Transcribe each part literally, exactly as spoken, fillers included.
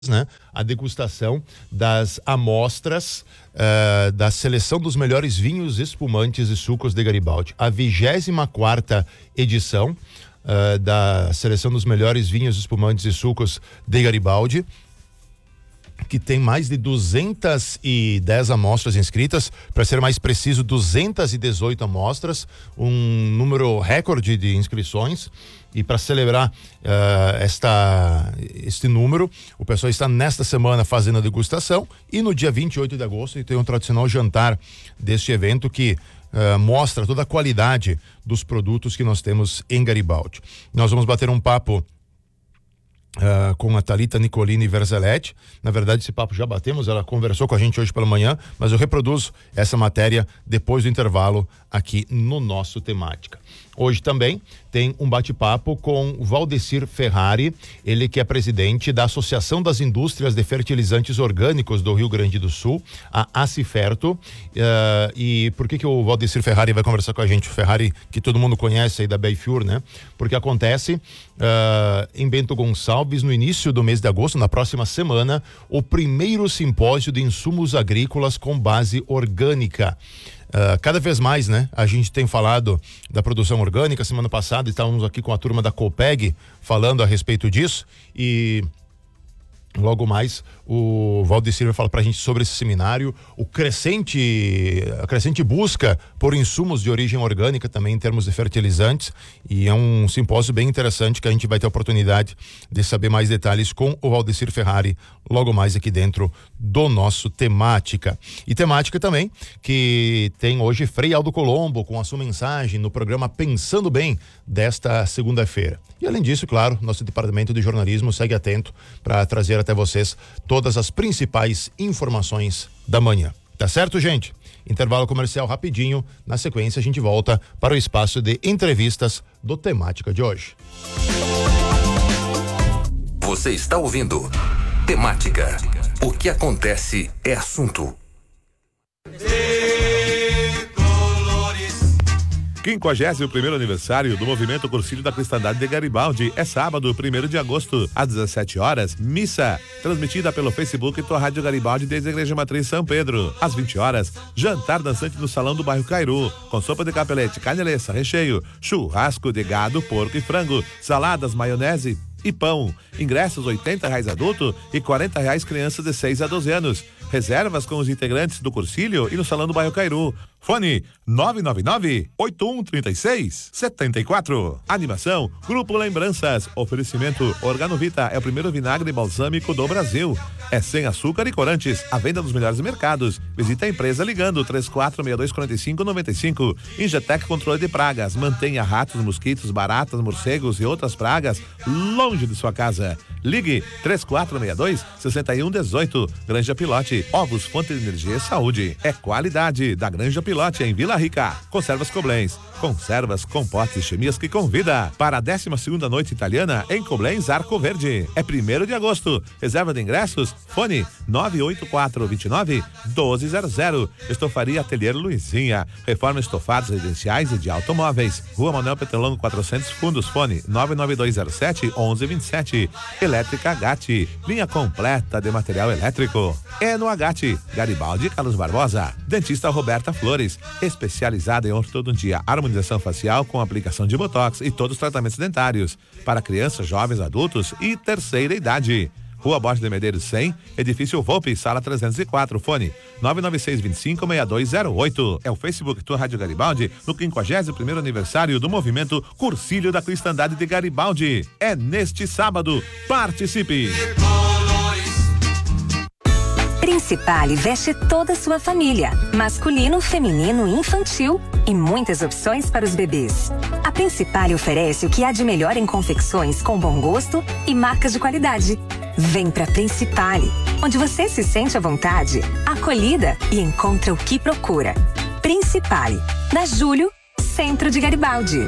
Né, a degustação das amostras uh, da seleção dos melhores vinhos, espumantes e sucos de Garibaldi. A vigésima quarta edição uh, da seleção dos melhores vinhos, espumantes e sucos de Garibaldi, que tem mais de duzentas e dez amostras inscritas, para ser mais preciso, duzentas e dezoito amostras, um número recorde de inscrições. E para celebrar uh, esta, este número, o pessoal está nesta semana fazendo a degustação, e no dia vinte e oito de agosto tem um tradicional jantar deste evento que uh, mostra toda a qualidade dos produtos que nós temos em Garibaldi. Nós vamos bater um papo Uh, com a Thalita Nicolini Verzeletti. Na verdade, esse papo já batemos, ela conversou com a gente hoje pela manhã, mas eu reproduzo essa matéria depois do intervalo aqui no nosso Temática. Hoje também tem um bate-papo com o Valdecir Ferrari, ele que é presidente da Associação das Indústrias de Fertilizantes Orgânicos do Rio Grande do Sul, a Aciferto. Uh, e por que que o Valdecir Ferrari vai conversar com a gente? O Ferrari, que todo mundo conhece aí da Bayfur, né? Porque acontece uh, em Bento Gonçalves, no início do mês de agosto, na próxima semana, o primeiro simpósio de insumos agrícolas com base orgânica. Uh, cada vez mais, né? A gente tem falado da produção orgânica. Semana passada estávamos aqui com a turma da Copeg falando a respeito disso, e logo mais o Valdecir vai falar pra gente sobre esse seminário, o crescente, a crescente busca por insumos de origem orgânica também em termos de fertilizantes, e é um simpósio bem interessante que a gente vai ter a oportunidade de saber mais detalhes com o Valdecir Ferrari logo mais aqui dentro do nosso Temática. E Temática também, que tem hoje Frei Aldo Colombo com a sua mensagem no programa Pensando Bem desta segunda-feira. E além disso, claro, nosso departamento de jornalismo segue atento para trazer até vocês todas as principais informações da manhã. Tá certo, gente? Intervalo comercial rapidinho. Na sequência, a gente volta para o espaço de entrevistas do Temática de hoje. Você está ouvindo Temática. O que acontece é assunto. quinquagésimo primeiro aniversário do Movimento Cursilho da Cristandade de Garibaldi é sábado, primeiro de agosto, às dezessete horas, missa, transmitida pelo Facebook e tua Rádio Garibaldi desde a Igreja Matriz São Pedro. Às vinte horas, jantar dançante no Salão do Bairro Cairu, com sopa de capelete, carne alheça, recheio, churrasco de gado, porco e frango, saladas, maionese e pão. Ingressos oitenta reais adulto e quarenta reais crianças de seis a doze anos. Reservas com os integrantes do Cursilho e no Salão do Bairro Cairu. Fone nove nove nove, oito um três seis, sete quatro. Animação Grupo Lembranças. Oferecimento Organovita é o primeiro vinagre balsâmico do Brasil. É sem açúcar e corantes. A venda nos melhores mercados. Visita a empresa ligando três quatro seis dois quatro cinco nove cinco. Ingetec Controle de Pragas. Mantenha ratos, mosquitos, baratas, morcegos e outras pragas longe de sua casa. Ligue três quatro seis dois, seis um um oito. Granja Pilote. Ovos, fonte de energia e saúde. É qualidade da Granja Pilote em Vila Rica. Conservas Koblenz. Conservas, compotes e chemias que convida para a décima segunda noite italiana em Koblenz, Arco Verde. É primeiro de agosto. Reserva de ingressos. Fone nove oito quatro dois nove um dois zero zero. Estofaria Atelier Luizinha. Reforma estofados residenciais e de automóveis. Rua Manuel Petrolano quatrocentos Fundos. Fone nove nove dois zero sete um um dois sete. Elétrica Gatti. Linha completa de material elétrico. É no Agatti. Garibaldi Carlos Barbosa. Dentista Roberta Flores. Especializada em ortodontia, harmonização facial com aplicação de botox e todos os tratamentos dentários. Para crianças, jovens, adultos e terceira idade. Rua Borges de Medeiros cem, Edifício Volpe, sala trezentos e quatro, fone nove nove seis dois cinco seis dois zero oito. É o Facebook Tua Rádio Garibaldi, no quinquagésimo primeiro aniversário do Movimento Cursilho da Cristandade de Garibaldi. É neste sábado. Participe! Principale veste toda a sua família, masculino, feminino e infantil, e muitas opções para os bebês. A Principale oferece o que há de melhor em confecções com bom gosto e marcas de qualidade. Vem pra Principale, onde você se sente à vontade, acolhida e encontra o que procura. Principale, na Júlio, centro de Garibaldi.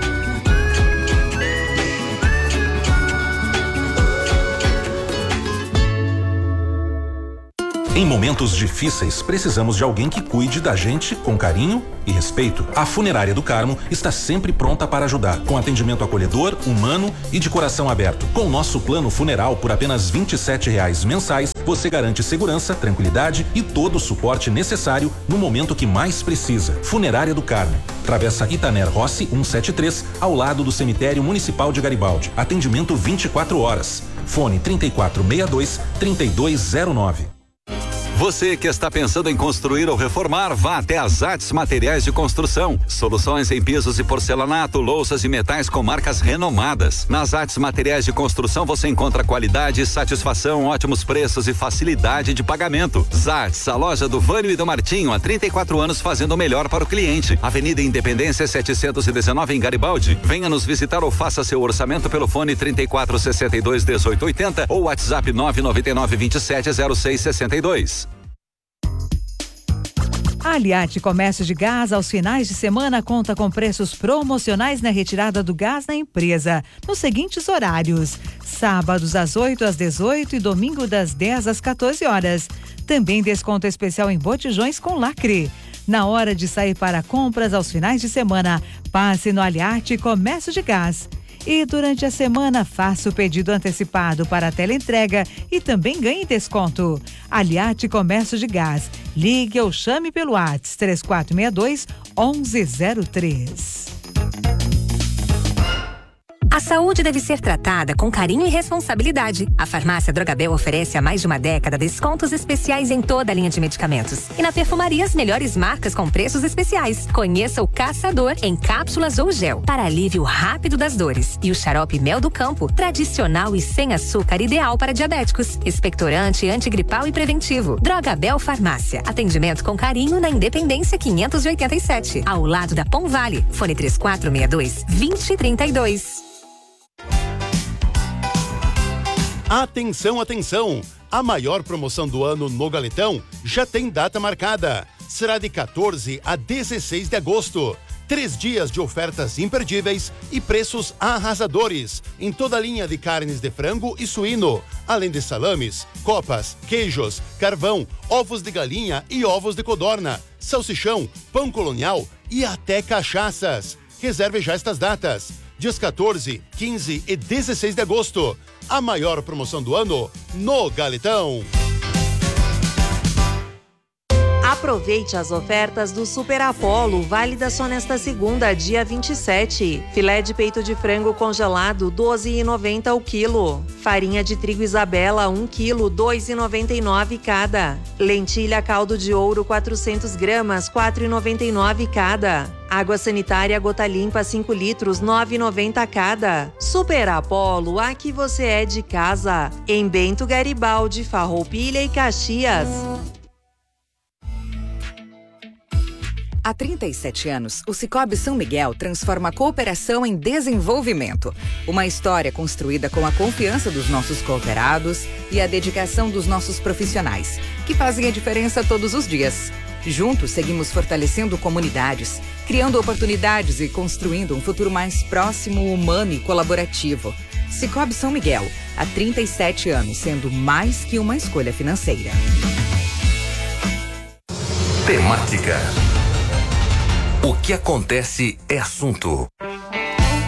Em momentos difíceis, precisamos de alguém que cuide da gente com carinho e respeito. A Funerária do Carmo está sempre pronta para ajudar, com atendimento acolhedor, humano e de coração aberto. Com nosso plano funeral por apenas vinte e sete reais mensais, você garante segurança, tranquilidade e todo o suporte necessário no momento que mais precisa. Funerária do Carmo, Travessa Itaner Rossi cento e setenta e três, ao lado do Cemitério Municipal de Garibaldi. Atendimento vinte e quatro horas. Fone trinta e quatro sessenta e dois, trinta e dois zero nove. Você que está pensando em construir ou reformar, vá até a Zates Materiais de Construção. Soluções em pisos e porcelanato, louças e metais com marcas renomadas. Nas Zates Materiais de Construção você encontra qualidade, satisfação, ótimos preços e facilidade de pagamento. Zates, a loja do Vânio e do Martinho, há trinta e quatro anos fazendo o melhor para o cliente. Avenida Independência setecentos e dezenove em Garibaldi. Venha nos visitar ou faça seu orçamento pelo fone trinta e quatro, sessenta e dois, dezoito, oitenta ou WhatsApp nove nove nove, vinte e sete, zero seis, sessenta e dois. A Aliate Comércio de Gás, aos finais de semana, conta com preços promocionais na retirada do gás na empresa, nos seguintes horários: sábados das oito às dezoito e domingo das dez às quatorze horas. Também desconto especial em botijões com lacre. Na hora de sair para compras aos finais de semana, passe no Aliate Comércio de Gás. E durante a semana, faça o pedido antecipado para a teleentrega e também ganhe desconto. Aliate Comércio de Gás. Ligue ou chame pelo WhatsApp três quatro seis dois, um um zero três. A saúde deve ser tratada com carinho e responsabilidade. A Farmácia Drogabel oferece há mais de uma década descontos especiais em toda a linha de medicamentos. E na perfumaria, as melhores marcas com preços especiais. Conheça o Caçador em cápsulas ou gel, para alívio rápido das dores. E o xarope Mel do Campo, tradicional e sem açúcar, ideal para diabéticos. Expectorante, antigripal e preventivo. Drogabel Farmácia. Atendimento com carinho na Independência quinhentos e oitenta e sete, ao lado da Pom Vale. Fone três quatro seis dois, vinte, trinta e dois. Atenção, atenção! A maior promoção do ano no Galetão já tem data marcada. Será de quatorze a dezesseis de agosto. Três dias de ofertas imperdíveis e preços arrasadores em toda a linha de carnes de frango e suíno, além de salames, copas, queijos, carvão, ovos de galinha e ovos de codorna, salsichão, pão colonial e até cachaças. Reserve já estas datas. Dias quatorze, quinze e dezesseis de agosto. A maior promoção do ano no Galetão. Aproveite as ofertas do Super Apollo, válidas só nesta segunda, dia vinte e sete. Filé de peito de frango congelado, doze reais e noventa centavos o quilo. Farinha de trigo Isabela, um quilo, dois reais e noventa e nove centavos cada. Lentilha caldo de ouro, quatrocentas gramas, quatro reais e noventa e nove centavos cada. Água sanitária gota limpa, cinco litros, nove reais e noventa centavos cada. Super Apollo, aqui você é de casa. Em Bento Garibaldi, Farroupilha e Caxias. Há trinta e sete anos, o Sicoob São Miguel transforma a cooperação em desenvolvimento. Uma história construída com a confiança dos nossos cooperados e a dedicação dos nossos profissionais, que fazem a diferença todos os dias. Juntos, seguimos fortalecendo comunidades, criando oportunidades e construindo um futuro mais próximo, humano e colaborativo. Sicoob São Miguel, há trinta e sete anos, sendo mais que uma escolha financeira. Temática. O que acontece é assunto.